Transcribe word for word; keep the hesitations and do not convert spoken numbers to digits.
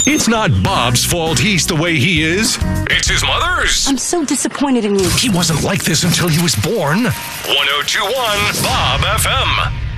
It's not Bob's fault he's the way he is. It's his mother's. I'm so disappointed in you. He wasn't like this until he was born. one oh two point one Bob F M.